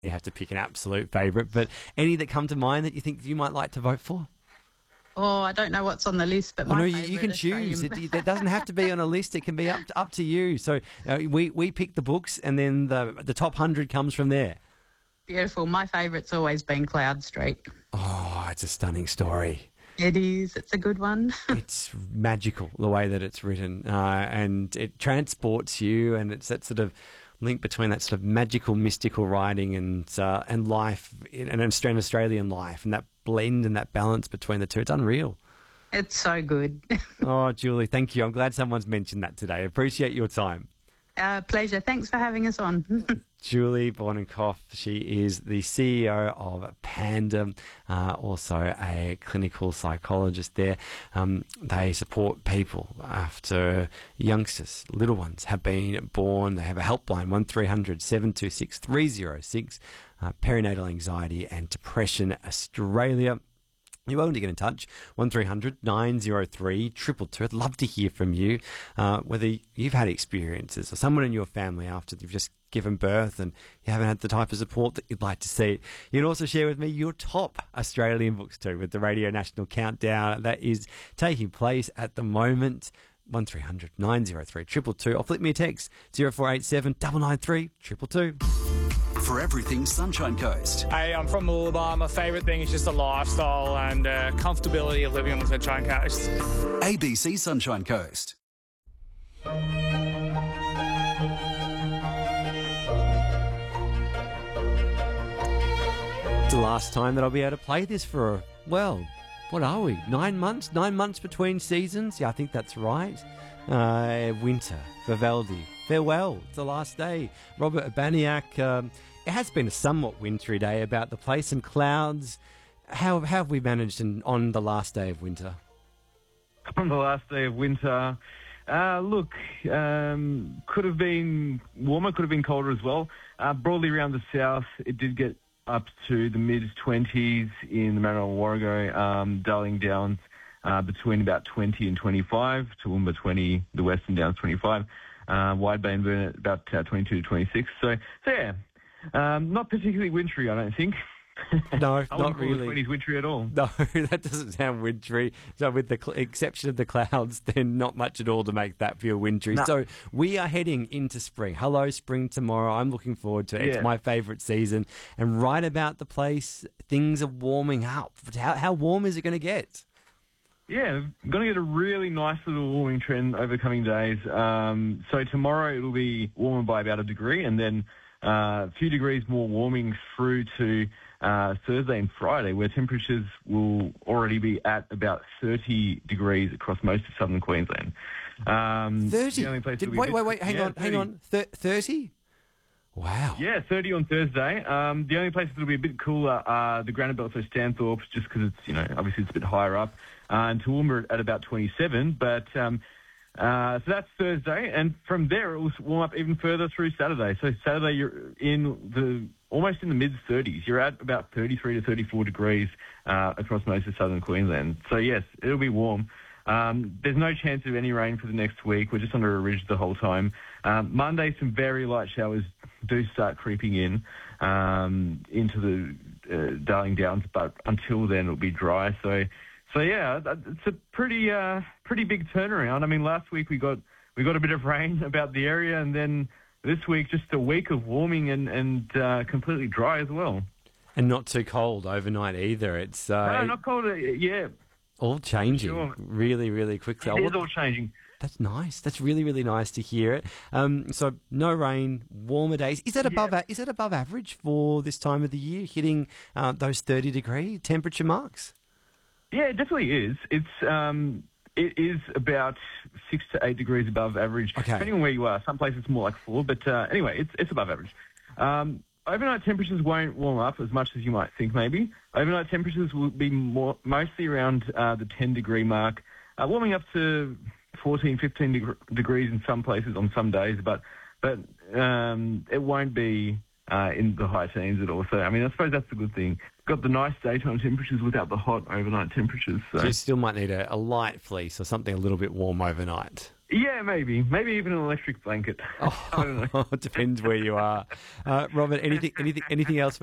You have to pick an absolute favourite, but any that come to mind that you think you might like to vote for? Oh, I don't know what's on the list, but my You can choose. It doesn't have to be on a list. It can be up to you. So we pick the books, and then the top 100 comes from there. Beautiful. My favourite's always been Cloud Street. Oh, it's a stunning story. It is. It's a good one. It's magical the way that it's written, and it transports you, and it's that sort of link between that sort of magical, mystical writing and life, and Australian life, and that blend and that balance between the two. It's unreal. It's so good. Oh, Julie, thank you. I'm glad someone's mentioned that today. Appreciate your time. Pleasure. Thanks for having us on. Julie Bornenkopf, she is the CEO of Panda, also a clinical psychologist there. They support people after youngsters, little ones, have been born. They have a helpline, 1300 726 306, Perinatal Anxiety and Depression Australia. You're welcome to get in touch, 1300 903 222. I'd love to hear from you, whether you've had experiences or someone in your family after you've just given birth and you haven't had the type of support that you'd like to see. You can also share with me your top Australian books too, with the Radio National Countdown that is taking place at the moment. 1300 903 222, or flip me a text 0487 993 222. For everything Sunshine Coast. Hey, I'm from Mooloolaba. My favourite thing is just the lifestyle and comfortability of living on the Sunshine Coast. ABC Sunshine Coast. It's the last time that I'll be able to play this for, well, what are we, 9 months? 9 months between seasons? Yeah, I think that's right. Winter, Vivaldi, farewell, it's the last day. Robert Urbaniak, it has been a somewhat wintry day about the place, and clouds. How have we managed on the last day of winter? On the last day of winter, could have been warmer, could have been colder as well. Broadly around the south, it did get up to the mid-20s in the Maribyrnong Warrego, Darling Downs between about 20 and 25, Toowoomba 20, the Western Downs 25, Wide Bay and Burnett about 22 to 26. So yeah, not particularly wintry, I don't think. No, I not wouldn't call really. the 20s wintry at all. No, that doesn't sound wintry. So with the exception of the clouds, then not much at all to make that feel wintry. No. So we are heading into spring. Hello, spring tomorrow. I'm looking forward to it. Yeah. It's my favourite season. And right about the place, things are warming up. How warm is it going to get? Yeah, going to get a really nice little warming trend over the coming days. So tomorrow it'll be warmer by about 1 degree, and then a few degrees more warming through to Thursday and Friday, where temperatures will already be at about 30 degrees across most of southern Queensland. 30? The only place it'll be Wait, hang on. 30? Wow. Yeah, 30 on Thursday. The only places that'll be a bit cooler are the Granite Belt, so Stanthorpe, just because it's, obviously it's a bit higher up, and Toowoomba at about 27. But so that's Thursday, and from there it will warm up even further through Saturday. So Saturday you're almost in the mid-30s. You're at about 33 to 34 degrees across most of southern Queensland. So yes, it'll be warm. There's no chance of any rain for the next week. We're just under a ridge the whole time. Monday, some very light showers do start creeping in into the Darling Downs, but until then it'll be dry. So yeah, it's a pretty big turnaround. I mean, last week we got a bit of rain about the area, and then this week just a week of warming and completely dry as well. And not too cold overnight either. It's no, not cold. Yeah, all changing sure. really, really quickly. It is all changing. That's nice. That's really, really nice to hear it. So no rain, warmer days. Is that above average for this time of the year, hitting those 30-degree temperature marks? Yeah, it definitely is. It is about 6 to 8 degrees above average, depending on where you are. Some places it's more like 4, but anyway, it's above average. Overnight temperatures won't warm up as much as you might think, maybe. Overnight temperatures will be mostly around the 10-degree mark, warming up to 14, 15 degrees in some places on some days, but it won't be in the high teens at all. So, I mean, I suppose that's the good thing. Got the nice daytime temperatures without the hot overnight temperatures. So you still might need a light fleece or something a little bit warm overnight. Yeah, maybe even an electric blanket. I don't know. It depends where you are. Robert, anything else